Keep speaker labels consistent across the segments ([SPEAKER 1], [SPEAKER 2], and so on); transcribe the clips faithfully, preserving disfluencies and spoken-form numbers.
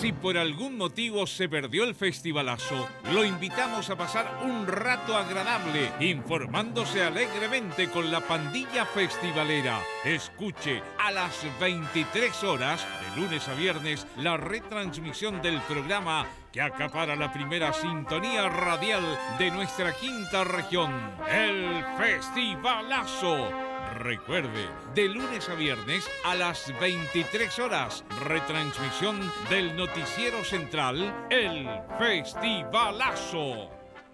[SPEAKER 1] Si por algún motivo se perdió el festivalazo, lo invitamos a pasar un rato agradable informándose alegremente con la pandilla festivalera. Escuche a las veintitrés horas, de lunes a viernes, la retransmisión del programa que acapara la primera sintonía radial de nuestra quinta región, el Festivalazo. Recuerde, de lunes a viernes a las veintitrés horas, retransmisión del noticiero central, el Festivalazo.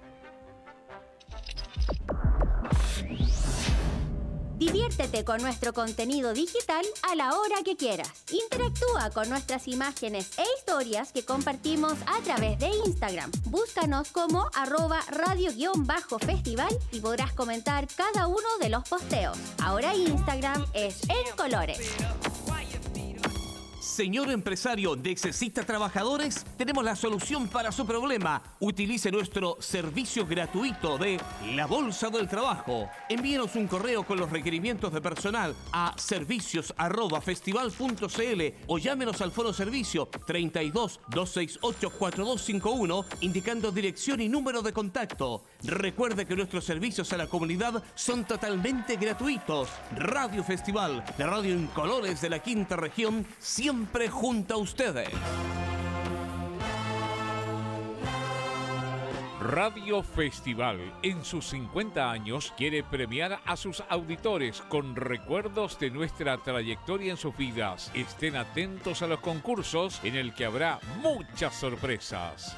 [SPEAKER 2] Diviértete con nuestro contenido digital a la hora que quieras. Interactúa con nuestras imágenes e historias que compartimos a través de Instagram. Búscanos como arroba radio-festival y podrás comentar cada uno de los posteos. Ahora Instagram es en colores.
[SPEAKER 3] Señor empresario, ¿necesita trabajadores? Tenemos la solución para su problema. Utilice nuestro servicio gratuito de la Bolsa del Trabajo. Envíenos un correo con los requerimientos de personal a servicios arroba festival punto cl o llámenos al foro servicio treinta y dos, doscientos sesenta y ocho, cuarenta y dos cincuenta y uno indicando dirección y número de contacto. Recuerde que nuestros servicios a la comunidad son totalmente gratuitos. Radio Festival, la radio en colores de la quinta región, siempre junto a ustedes.
[SPEAKER 1] Radio Festival, en sus cincuenta años, quiere premiar a sus auditores con recuerdos de nuestra trayectoria en sus vidas. Estén atentos a los concursos en el que habrá muchas sorpresas.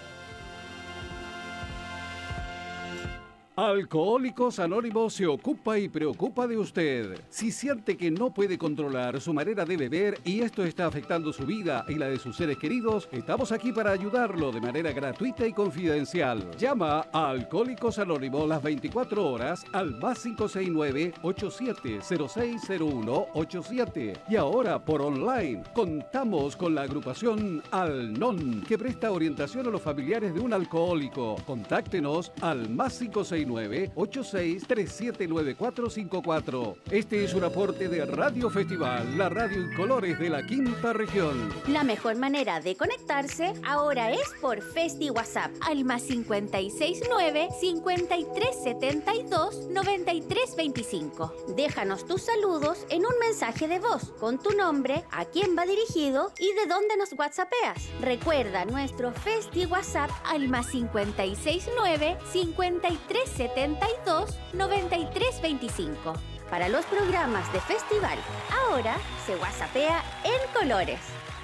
[SPEAKER 4] Alcohólicos Anónimos se ocupa y preocupa de usted. Si siente que no puede controlar su manera de beber y esto está afectando su vida y la de sus seres queridos, estamos aquí para ayudarlo de manera gratuita y confidencial. Llama a Alcohólicos Anónimos las veinticuatro horas al más cinco seis nueve, ocho siete cero seis cero uno ocho siete. Y ahora por online contamos con la agrupación Al-Non, que presta orientación a los familiares de un alcohólico. Contáctenos al más cinco seis nueve, ocho seis tres siete nueve cuatro cinco cuatro. Este es un aporte de Radio Festival, la radio en colores de la quinta región.
[SPEAKER 2] La mejor manera de conectarse ahora es por Festi WhatsApp al más cincuenta y seis nueve, cincuenta y tres setenta y dos, noventa y tres veinticinco. Déjanos tus saludos en un mensaje de voz con tu nombre, a quién va dirigido y de dónde nos whatsappeas. Recuerda nuestro Festi WhatsApp al más cincuenta y seis nueve, cincuenta y tres setenta y dos, noventa y tres veinticinco. Para los programas de festival, ahora se whatsappea en colores.